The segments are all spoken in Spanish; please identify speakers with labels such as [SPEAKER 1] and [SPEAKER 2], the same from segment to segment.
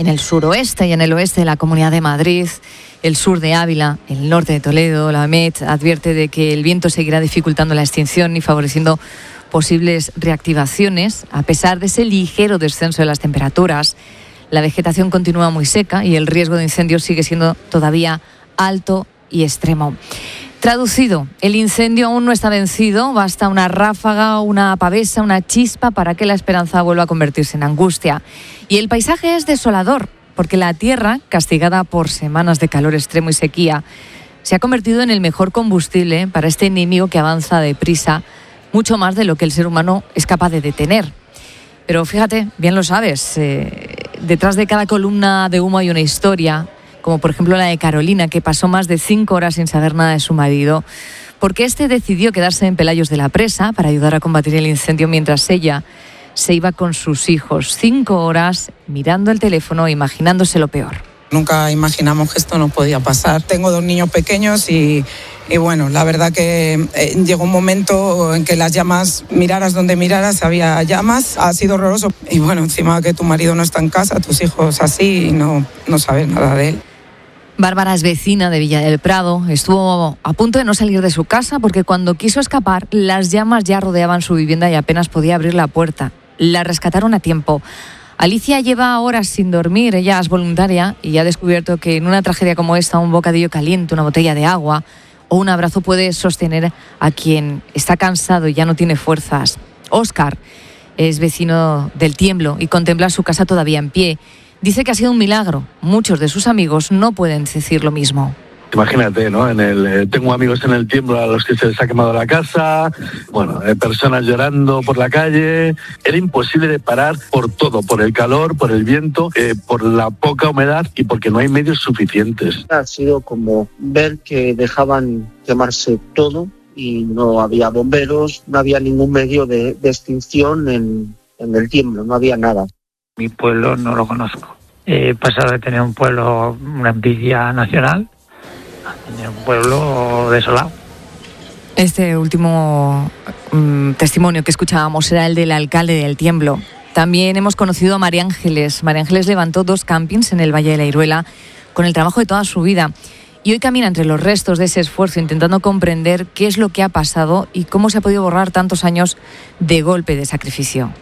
[SPEAKER 1] en el suroeste y en el oeste de la Comunidad de Madrid, el sur de Ávila, el norte de Toledo. La Met advierte de que el viento seguirá dificultando la extinción y favoreciendo posibles reactivaciones. A pesar de ese ligero descenso de las temperaturas, la vegetación continúa muy seca y el riesgo de incendios sigue siendo todavía alto y extremo. Traducido, el incendio aún no está vencido, basta una ráfaga, una pavesa, una chispa para que la esperanza vuelva a convertirse en angustia. Y el paisaje es desolador, porque la tierra, castigada por semanas de calor extremo y sequía, se ha convertido en el mejor combustible para este enemigo que avanza deprisa, mucho más de lo que el ser humano es capaz de detener. Pero fíjate, bien lo sabes, detrás de cada columna de humo hay una historia, como por ejemplo la de Carolina, que pasó más de 5 horas sin saber nada de su marido, porque este decidió quedarse en Pelayos de la Presa para ayudar a combatir el incendio mientras ella se iba con sus hijos. 5 horas mirando el teléfono, imaginándose lo peor.
[SPEAKER 2] Nunca imaginamos que esto nos podía pasar. Tengo 2 niños pequeños y bueno, la verdad que llegó un momento en que las llamas, miraras donde miraras, había llamas. Ha sido horroroso. Y bueno, encima que tu marido no está en casa, tus hijos así, y no sabes nada de él.
[SPEAKER 1] Bárbara es vecina de Villa del Prado. Estuvo a punto de no salir de su casa porque cuando quiso escapar, las llamas ya rodeaban su vivienda y apenas podía abrir la puerta. La rescataron a tiempo. Alicia lleva horas sin dormir, ella es voluntaria y ha descubierto que en una tragedia como esta un bocadillo caliente, una botella de agua o un abrazo puede sostener a quien está cansado y ya no tiene fuerzas. Óscar es vecino del Tiemblo y contempla su casa todavía en pie. Dice que ha sido un milagro. Muchos de sus amigos no pueden decir lo mismo.
[SPEAKER 3] Imagínate, ¿no? Tengo amigos en el Tiemblo a los que se les ha quemado la casa, personas llorando por la calle. Era imposible de parar por todo, por el calor, por el viento, por la poca humedad y porque no hay medios suficientes.
[SPEAKER 4] Ha sido como ver que dejaban quemarse todo y no había bomberos, no había ningún medio de extinción en el Tiemblo, no había nada.
[SPEAKER 5] Mi pueblo no lo conozco. He pasado de tener un pueblo, una envidia nacional, tener un pueblo desolado.
[SPEAKER 1] Este último testimonio que escuchábamos era el del alcalde del Tiemblo. También hemos conocido a María Ángeles. María Ángeles levantó 2 campings en el Valle de la Iruela con el trabajo de toda su vida. Y hoy camina entre los restos de ese esfuerzo intentando comprender qué es lo que ha pasado y cómo se ha podido borrar tantos años de golpe, de sacrificio.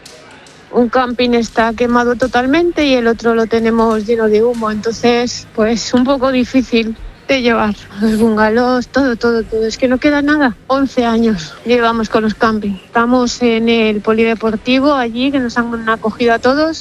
[SPEAKER 6] Un camping está quemado totalmente y el otro lo tenemos lleno de humo. Entonces, pues un poco difícil de llevar. Los bungalows, todo. Es que no queda nada. 11 años llevamos con los campings. Estamos en el polideportivo allí, que nos han acogido a todos.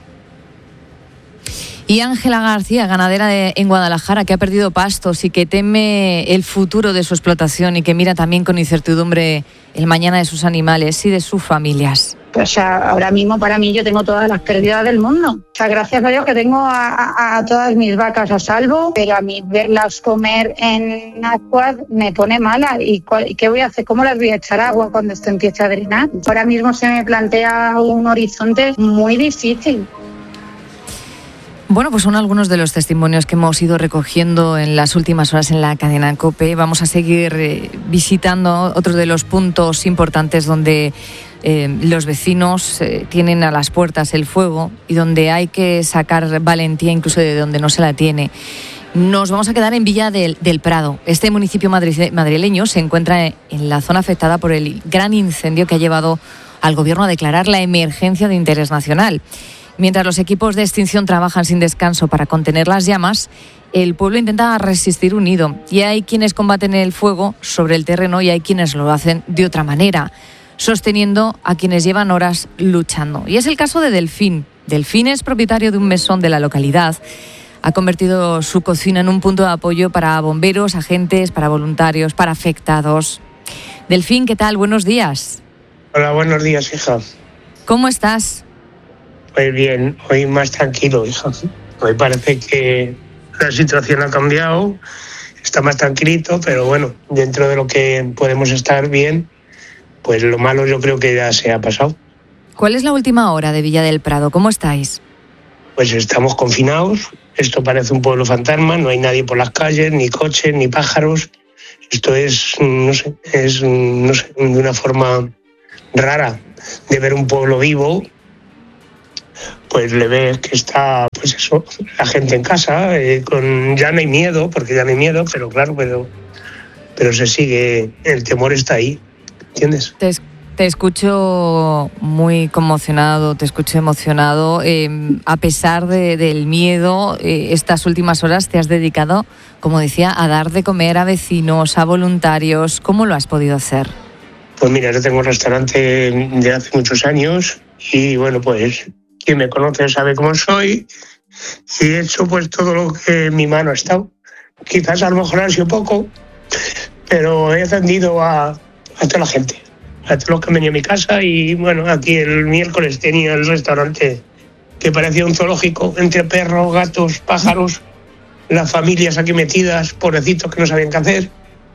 [SPEAKER 1] Y Ángela García, ganadera en Guadalajara, que ha perdido pastos y que teme el futuro de su explotación y que mira también con incertidumbre el mañana de sus animales y de sus familias.
[SPEAKER 7] O sea, ahora mismo para mí yo tengo todas las pérdidas del mundo. O sea, gracias a Dios que tengo a todas mis vacas a salvo, pero a mí verlas comer en aguas me pone mala. ¿Y qué voy a hacer? ¿Cómo las voy a echar agua cuando esto empiece a drenar? Ahora mismo se me plantea un horizonte muy difícil.
[SPEAKER 1] Bueno, pues son algunos de los testimonios que hemos ido recogiendo en las últimas horas en la cadena COPE. Vamos a seguir visitando otros de los puntos importantes donde los vecinos tienen a las puertas el fuego y donde hay que sacar valentía incluso de donde no se la tiene. Nos vamos a quedar en Villa del Prado. Este municipio madrileño se encuentra en la zona afectada por el gran incendio que ha llevado al gobierno a declarar la emergencia de interés nacional. Mientras los equipos de extinción trabajan sin descanso para contener las llamas, el pueblo intenta resistir unido. Y hay quienes combaten el fuego sobre el terreno y hay quienes lo hacen de otra manera, sosteniendo a quienes llevan horas luchando. Y es el caso de Delfín. Delfín es propietario de un mesón de la localidad. Ha convertido su cocina en un punto de apoyo para bomberos, agentes, para voluntarios, para afectados. Delfín, ¿qué tal? Buenos días.
[SPEAKER 8] Hola, buenos días, hija.
[SPEAKER 1] ¿Cómo estás?
[SPEAKER 8] Pues bien, hoy más tranquilo, hija. Hoy parece que la situación ha cambiado, está más tranquilito, pero bueno, dentro de lo que podemos estar bien, pues lo malo yo creo que ya se ha pasado.
[SPEAKER 1] ¿Cuál es la última hora de Villa del Prado? ¿Cómo estáis?
[SPEAKER 8] Pues estamos confinados, esto parece un pueblo fantasma, no hay nadie por las calles, ni coches, ni pájaros. Esto es, de una forma rara de ver un pueblo vivo. Pues le ves que está pues eso, la gente en casa, ya no hay miedo, porque ya no hay miedo, pero claro, pero se sigue, el temor está ahí, ¿entiendes?
[SPEAKER 1] Te escucho muy conmocionado, te escucho emocionado. A pesar del miedo, estas últimas horas te has dedicado, como decía, a dar de comer a vecinos, a voluntarios. ¿Cómo lo has podido hacer?
[SPEAKER 8] Pues mira, yo tengo un restaurante de hace muchos años y bueno, pues quien me conoce sabe cómo soy y he hecho pues todo lo que en mi mano ha estado. Quizás a lo mejor ha sido poco, pero he atendido a toda la gente, a todos los que han venido a mi casa y bueno, aquí el miércoles tenía el restaurante que parecía un zoológico, entre perros, gatos, pájaros, las familias aquí metidas, pobrecitos que no sabían qué hacer,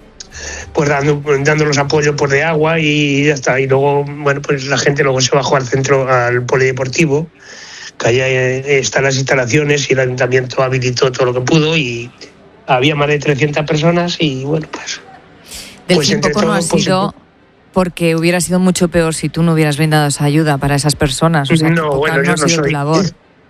[SPEAKER 8] pues dándolos apoyo por de agua y ya está. Y luego, bueno, pues la gente luego se bajó al centro, al polideportivo, que allá están las instalaciones y el ayuntamiento habilitó todo lo que pudo y había más de 300 personas y bueno, pues...
[SPEAKER 1] Del tiempo no ha sido... Porque hubiera sido mucho peor si tú no hubieras brindado esa ayuda para esas personas. O sea,
[SPEAKER 8] no, bueno, yo no soy... labor.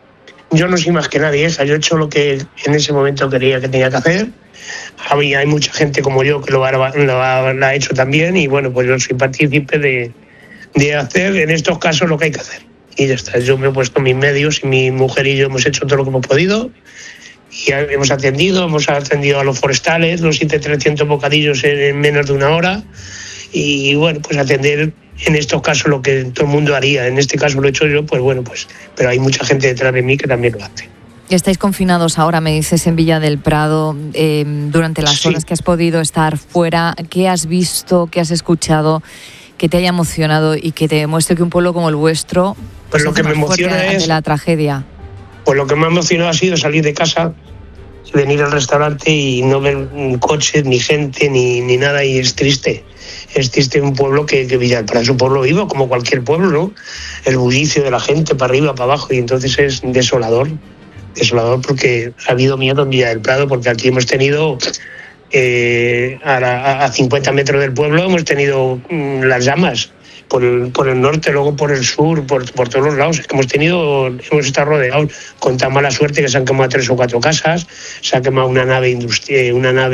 [SPEAKER 8] Yo no soy más que nadie esa. Yo he hecho lo que en ese momento creía que tenía que hacer. Hay mucha gente como yo que lo ha hecho también y bueno, pues yo soy partícipe de hacer en estos casos lo que hay que hacer. Y ya está, yo me he puesto mis medios y mi mujer y yo hemos hecho todo lo que hemos podido y hemos atendido a los forestales, los 700 bocadillos en menos de una hora y bueno, pues atender en estos casos lo que todo el mundo haría. En este caso lo he hecho yo, pues bueno, pues pero hay mucha gente detrás de mí que también lo hace.
[SPEAKER 1] Estáis confinados ahora, me dices, en Villa del Prado. Durante las horas que has podido estar fuera, ¿qué has visto, qué has escuchado, que te haya emocionado y que te demuestre que un pueblo como el vuestro
[SPEAKER 8] pues lo que me emociona es
[SPEAKER 1] la tragedia?
[SPEAKER 8] Pues lo que me ha emocionado ha sido salir de casa, venir al restaurante y no ver coches, ni gente, ni nada, y es triste. Es triste un pueblo que Villa del Prado es un pueblo vivo, como cualquier pueblo, ¿no? El bullicio de la gente para arriba, para abajo, y entonces es desolador porque ha habido miedo en Villa del Prado, porque aquí hemos tenido, a 50 metros del pueblo, hemos tenido las llamas, por el norte, luego por el sur, por todos los lados. Es que hemos estado rodeados con tan mala suerte que se han quemado 3 o 4 casas, se ha quemado una nave de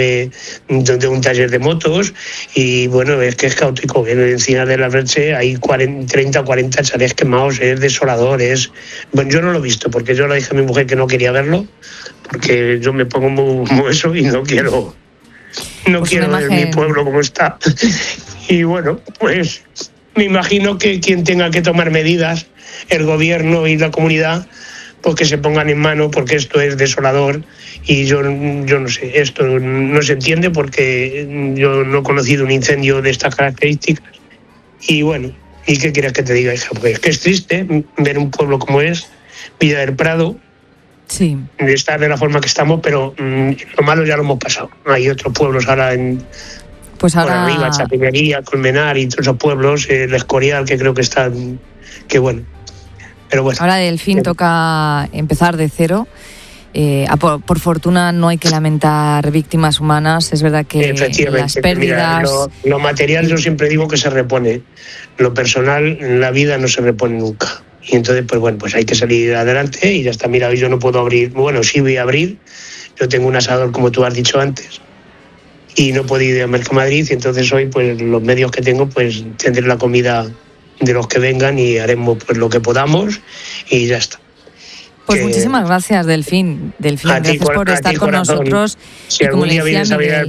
[SPEAKER 8] un taller de motos y bueno, es que es caótico. En Encinas de la Breche hay 30 o 40 chalés quemados, es desolador. Bueno, yo no lo he visto porque yo le dije a mi mujer que no quería verlo, porque yo me pongo muy eso y no quiero ver mi pueblo como está. Y bueno, pues me imagino que quien tenga que tomar medidas, el gobierno y la comunidad, pues que se pongan en mano, porque esto es desolador y yo no sé, esto no se entiende porque yo no he conocido un incendio de estas características. Y bueno, ¿y qué quieres que te diga, hija? Pues es que es triste ver un pueblo como es Villa del Prado,
[SPEAKER 1] sí,
[SPEAKER 8] de estar de la forma que estamos, pero lo malo ya lo hemos pasado. Hay otros pueblos ahora
[SPEAKER 1] pues ahora...
[SPEAKER 8] por arriba, Chapinería, Colmenar y todos esos pueblos, el Escorial, que creo que están, que bueno, pero bueno.
[SPEAKER 1] Ahora Delfín toca empezar de cero. Por fortuna no hay que lamentar víctimas humanas. Es verdad que las pérdidas...
[SPEAKER 8] Mira, lo material yo siempre digo que se repone. Lo personal, la vida no se repone nunca. Y entonces, pues bueno, pues hay que salir adelante y ya está. Mira, hoy yo no puedo abrir. Bueno, sí voy a abrir. Yo tengo un asador, como tú has dicho antes, y no puedo ir a Mercamadrid, y entonces hoy pues los medios que tengo pues tendré la comida de los que vengan y haremos pues lo que podamos y ya está.
[SPEAKER 1] Pues muchísimas gracias, Delfín. Gracias por estar con nosotros.
[SPEAKER 8] Si algún día vienes a Villa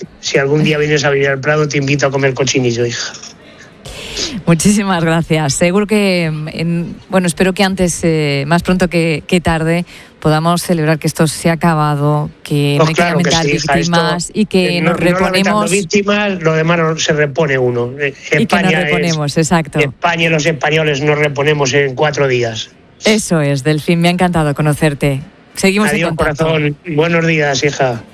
[SPEAKER 8] del Prado, te invito a comer cochinillo, hija.
[SPEAKER 1] Muchísimas gracias. Seguro que, espero que antes, más pronto que tarde, podamos celebrar que esto se ha acabado, que no hay que lamentar víctimas y que nos reponemos.
[SPEAKER 8] No víctimas, lo demás se repone uno.
[SPEAKER 1] Y que nos reponemos, exacto.
[SPEAKER 8] España y los españoles nos reponemos en 4 días.
[SPEAKER 1] Eso es, Delfín, me ha encantado conocerte. Seguimos
[SPEAKER 8] Adiós,
[SPEAKER 1] en contacto.
[SPEAKER 8] Corazón. Buenos días, hija.